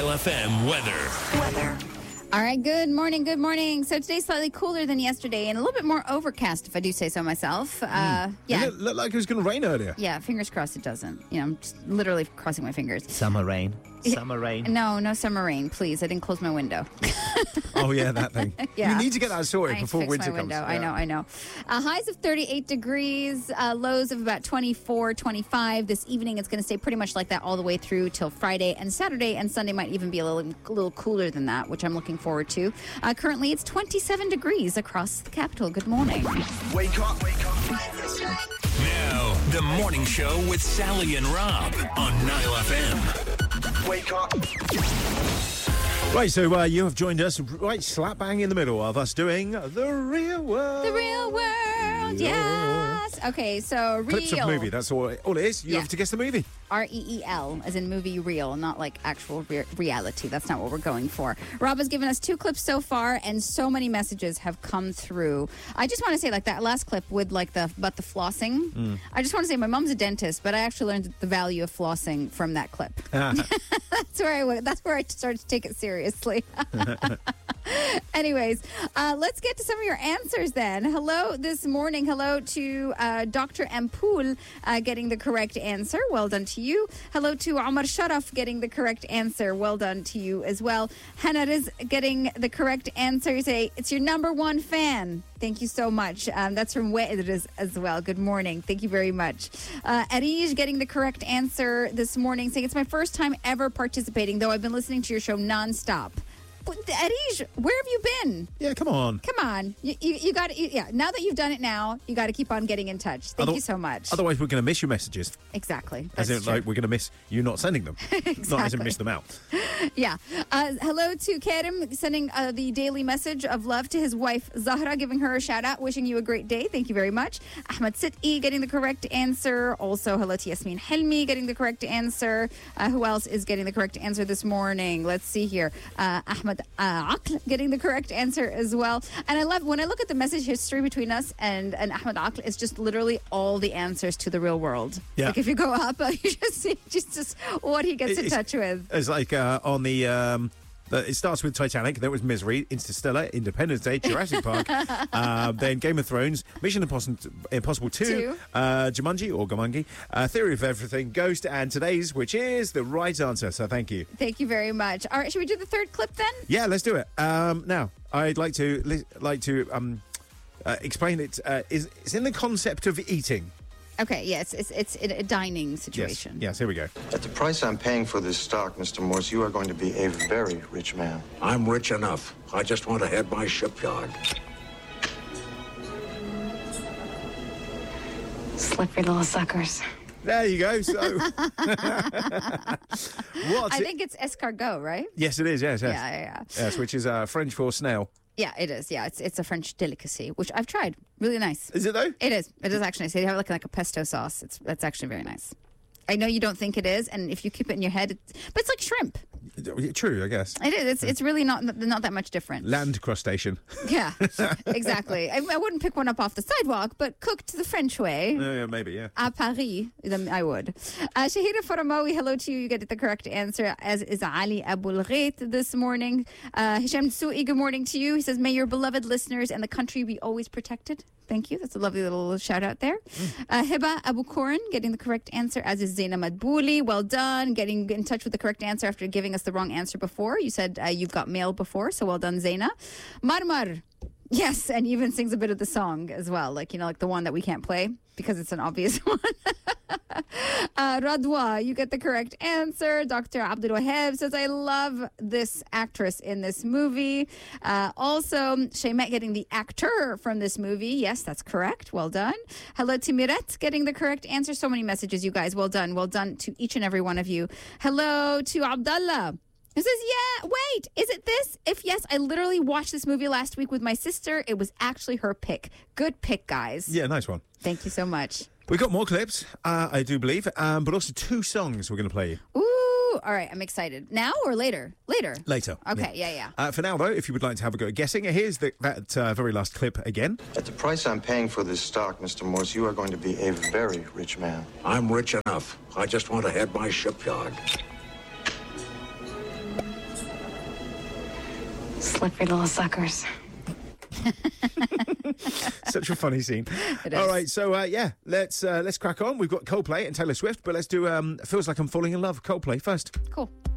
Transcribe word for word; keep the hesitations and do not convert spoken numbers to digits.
Nile F M weather. Weather. All right, good morning, good morning. So today's slightly cooler than yesterday and a little bit more overcast, if I do say so myself. Uh, mm. Yeah. It looked like it was going to rain earlier. Yeah, fingers crossed it doesn't. You know, I'm just literally crossing my fingers. Summer rain. Summer rain. No, no summer rain, please. I didn't close my window. Oh, yeah, that thing. Yeah. You need to get that sorted I before fixed winter my comes. window. Yeah. I know, I know. Uh, highs of thirty-eight degrees, uh, lows of about twenty-four, twenty-five. This evening it's going to stay pretty much like that all the way through till Friday and Saturday, and Sunday might even be a little, a little cooler than that, which I'm looking forward to. Uh, currently it's twenty-seven degrees across the capital. Good morning. Wake up, wake up. Now, the morning show with Sally and Rob on Nile F M. Wake up. Right, so uh, you have joined us right slap bang in the middle of us doing The Real World. The real world, yes. Okay, so real. Clips of movie, that's all, all it is. You Yeah. have to guess the movie. R E E L, as in movie real, not like actual re- reality. That's not what we're going for. Rob has given us two clips so far, and so many messages have come through. I just want to say, like that last clip with like the about the flossing. Mm. I just want to say, my mom's a dentist, but I actually learned the value of flossing from that clip. that's where I went. That's where I started to take it seriously. Anyways, uh, let's get to some of your answers then. Hello this morning. Hello to uh, Doctor Ampoul uh, getting the correct answer. Well done to you. Hello to Omar Sharaf getting the correct answer. Well done to you as well. Hannah is getting the correct answer. You say, it's your number one fan. Thank you so much. Um, that's from Wedres as well. Good morning. Thank you very much. Uh, Arij getting the correct answer this morning, saying, it's my first time ever participating, though I've been listening to your show nonstop. But Arij, where have you been? Yeah, come on. Come on. You, you, you got to, yeah, now that you've done it now, you got to keep on getting in touch. Thank Other- you so much. Otherwise, we're going to miss your messages. Exactly. As That's in, true. like, we're going to miss you not sending them. Exactly. Not as in miss them out. Yeah. Uh, hello to Kerem, sending uh, the daily message of love to his wife, Zahra, giving her a shout out, wishing you a great day. Thank you very much. Ahmed Sit'i getting the correct answer. Also, hello to Yasmin Helmi getting the correct answer. Uh, who else is getting the correct answer this morning? Let's see here. Uh, Ahmed uh, Aql getting the correct answer as well. And I love, when I look at the message history between us and, and Ahmed Aql, it's just literally all the answers to the real world. Yeah. Like if you go up, you just see just, just what he gets in It's- touch with. It's like uh, on the... Um, the- it starts with Titanic, then it was Misery, Interstellar, Independence Day, Jurassic Park, uh, then Game of Thrones, Mission Impossible, Impossible two, Two. Uh, Jumanji or Gamangi, uh, Theory of Everything, Ghost, and today's, which is the right answer. So thank you. Thank you very much. All right, should we do the third clip then? Yeah, let's do it. Um, now, I'd like to li- like to um, uh, explain it. Uh, is it's in the concept of eating. Okay, yes, it's it's a dining situation. Yes, yes, here we go. At the price I'm paying for this stock, Mister Morse, you are going to be a very rich man. I'm rich enough. I just want to head my shipyard. Slippery little suckers. There you go. So, what? I think it's escargot, right? Yes, it is. Yes, yes. Yeah, yeah, yeah. Yes, which is uh, French for snail. Yeah, it is. Yeah, it's it's a French delicacy, which I've tried. Really nice. Is it though? It is. It is actually nice. They have like, like a pesto sauce. It's that's actually very nice. I know you don't think it is, and if you keep it in your head, it's, but it's like shrimp. True, I guess. It is. It's it's really not not that much different. Land crustacean. Yeah, exactly. I, I wouldn't pick one up off the sidewalk, but cooked the French way. Uh, yeah, maybe, yeah. À Paris, then I would. Uh, Shahida Faramowi, hello to you. You get the correct answer, as is Ali Abul Ghait this morning. Uh, Hisham Su'i, good morning to you. He says, may your beloved listeners and the country be always protected. Thank you. That's a lovely little shout out there. Mm. Uh, Hiba Abu Koran getting the correct answer, as is Zaina Madbouli. Well done. Getting in touch with the correct answer after giving us the wrong answer before. You said uh, you've got mail before, so well done, Zaina. Marmar. Yes, and even sings a bit of the song as well, like, you know, like the one that we can't play because it's an obvious one. uh, Radwa, you get the correct answer. Doctor Abdul Wahab says, I love this actress in this movie. Uh, also, Shaymet getting the actor from this movie. Yes, that's correct. Well done. Hello to Miret getting the correct answer. So many messages, you guys. Well done. Well done to each and every one of you. Hello to Abdullah. Who says, yeah, wait, is it this? If yes, I literally watched this movie last week with my sister. It was actually her pick. Good pick, guys. Yeah, nice one. Thank you so much. We've got more clips, uh, I do believe, um, but also two songs we're going to play you. Ooh, all right, I'm excited. Now or later? Later. Later. Okay, yeah, yeah. yeah. Uh, for now, though, if you would like to have a go at guessing, here's the, that uh, very last clip again. At the price I'm paying for this stock, Mister Morse, you are going to be a very rich man. I'm rich enough. I just want to head my shipyard. Slippery little suckers. Such a funny scene. It All is. right, so uh, yeah, let's uh, let's crack on. We've got Coldplay and Taylor Swift, but let's do um, Feels Like I'm Falling in Love. Coldplay first. Cool.